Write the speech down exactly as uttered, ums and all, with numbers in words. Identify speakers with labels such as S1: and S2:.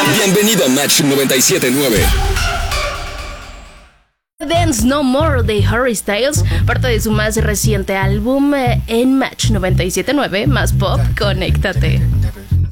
S1: Bienvenido a Match noventa y siete punto nueve.
S2: Dance No More de Harry Styles, parte de su más reciente álbum, eh, en Match noventa y siete punto nueve, más pop, conéctate.